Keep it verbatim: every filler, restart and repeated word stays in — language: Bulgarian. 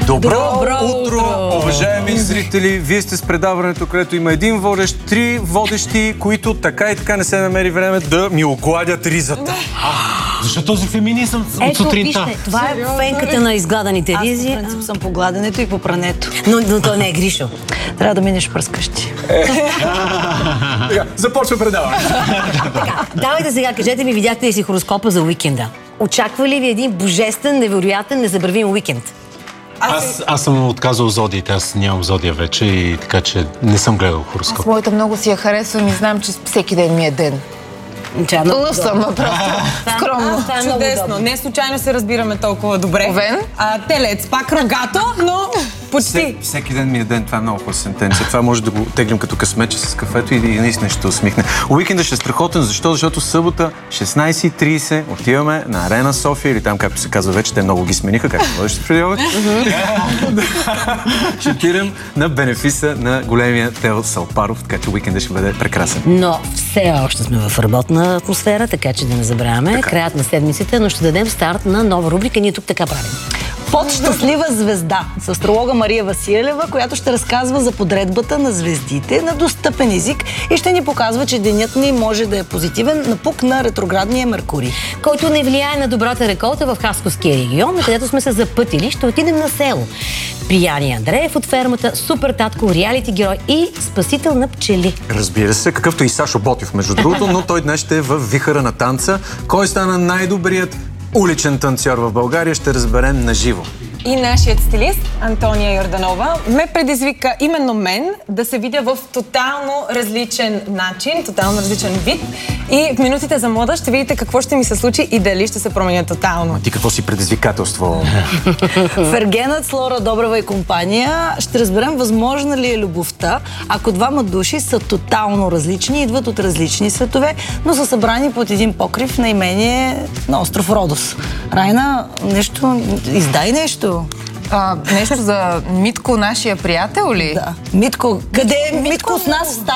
Добро, Добро утро, утро, уважаеми зрители! Вие сте с предаването, където има един водещ, три водещи, които така и така не се намери време да ми огладят ризата. Защо този феминизъм от Ето, сутринта? вижте, това е фенката на изгладаните ризи. Аз по принцип съм по гладенето и по прането. Но, но той не е Гришо. Трябва да минеш през къщи. Така, започва предаването. Така, давайте сега, кажете ми, видяхте ли си хороскопа за уикенда? Очаква ли ви един божествен, невероятен, незабравим уикенд? Аз, аз съм отказал зодиите, аз нямам зодия вече и така, че не съм гледал Аз хороскоп. моята много си я харесвам и знам, че всеки ден ми е ден. Лъв съм, а просто скромно. Това е много Чудесно. удобно. Не случайно се разбираме толкова добре. Овен? А, телец, пак рогато, но почти. Всеки, всеки ден ми е ден, това е много хубава сентенция. Това може да го теглим като късмече с кафето и, и наистина ще усмихне. Уикендът ще е страхотен, защо? Защото събота шестнайсет и трийсет отиваме на Арена София или там, както се казва вече, те много ги смениха, както водещи преди обед. Ще отидем на бенефиса на големия Тео Салпаров, така че уикендът ще бъде прекрасен. Но все още сме в работна атмосфера, така че да не забравяме. Краят на седмицата, но ще дадем старт на нова рубрика. Ние тук така правим. Под щастлива звезда с астролога Мария Василева, която ще разказва за подредбата на звездите на достъпен език и ще ни показва, че денят ни може да е позитивен напук на ретроградния Меркурий. Който не влияе на добрата реколта в Хасковския регион, където сме се запътили, ще отидем на село. При Яни Андреев от фермата, супер татко, реалити герой и спасител на пчели. Разбира се, какъвто и Сашо Ботев, между другото, но той днес ще е в вихъра на танца. Кой стана най-добрият уличен танцор в България, ще разберем на живо. И нашият стилист Антония Йорданова ме предизвика именно мен да се видя в тотално различен начин, тотално различен вид. И в минутите за мода ще видите какво ще ми се случи и дали ще се променя тотално. Ти какво си предизвикателство? Фергенът с Лора Добрева и компания ще разберем възможна ли е любовта, ако двама души са тотално различни, идват от различни светове, но са събрани под един покрив на имение на остров Родос. Райна, нещо, издай нещо. А, нещо за Митко, нашия приятел ли? Да. Митко, къде е Митко с нас?